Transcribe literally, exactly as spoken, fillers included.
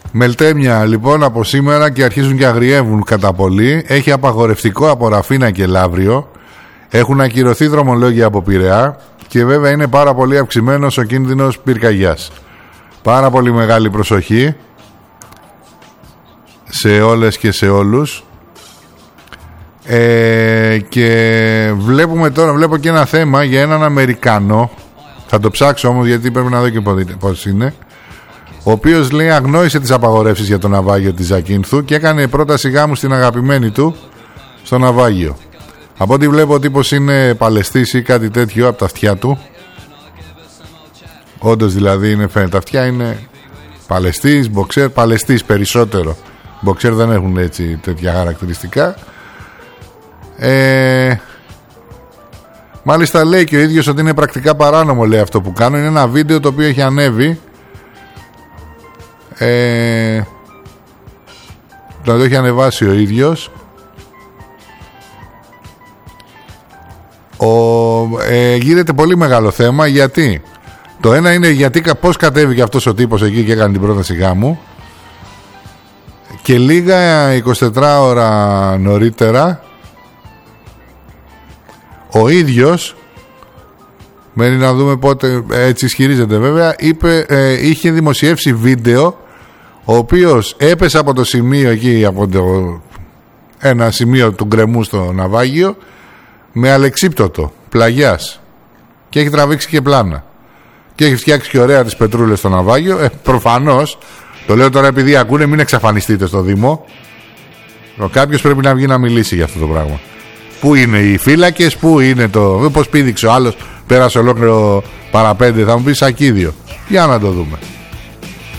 Μελτέμια λοιπόν από σήμερα και αρχίζουν και αγριεύουν κατά πολύ. Έχει απαγορευτικό από Ραφίνα και Λαύριο. Έχουν ακυρωθεί δρομολόγια από Πειραιά. Και βέβαια είναι πάρα πολύ αυξημένος ο κίνδυνος πυρκαγιάς. Πάρα πολύ μεγάλη προσοχή σε όλες και σε όλους. ε, Και βλέπουμε τώρα, βλέπω και ένα θέμα για έναν Αμερικανό. Θα το ψάξω όμως γιατί πρέπει να δω και πώς είναι. Ο οποίος λέει αγνόησε τις απαγορεύσεις για το ναυάγιο της Ζακίνθου και έκανε πρόταση γάμου στην αγαπημένη του στο ναυάγιο. Από ό,τι βλέπω ο τύπος είναι παλαιστής ή κάτι τέτοιο από τα αυτιά του. Όντως δηλαδή είναι, φαίνεται, τα αυτιά είναι παλαιστής, μποξέρ, παλαιστής περισσότερο. Μποξέρ δεν έχουν έτσι τέτοια χαρακτηριστικά. ε, Μάλιστα λέει και ο ίδιος ότι είναι πρακτικά παράνομο, λέει, αυτό που κάνω. Είναι ένα βίντεο το οποίο έχει ανέβει. Ε, το έχει ανεβάσει ο ίδιος. Ο, ε, γίνεται πολύ μεγάλο θέμα. Γιατί το ένα είναι γιατί πώς κατέβηκε αυτός ο τύπος εκεί και έκανε την πρόταση γάμου, και λίγα εικοσιτετρά ώρα νωρίτερα ο ίδιος, μένει να δούμε πότε, έτσι ισχυρίζεται βέβαια, είπε, ε, είχε δημοσιεύσει βίντεο ο οποίος έπεσε από το σημείο εκεί, από το, ένα σημείο του γκρεμού στο ναυάγιο, με αλεξίπτωτο πλαγιάς, και έχει τραβήξει και πλάνα και έχει φτιάξει και ωραία τις πετρούλες στο ναυάγιο. ε, Προφανώς, το λέω τώρα επειδή ακούνε, μην εξαφανιστείτε στο Δήμο. Κάποιος πρέπει να βγει να μιλήσει για αυτό το πράγμα. Πού είναι οι φύλακες, πού είναι το, πώς πήδηξε ο άλλος, πέρασε ολόκληρο παραπέντε, θα μου πει σακίδιο. Για να το δούμε.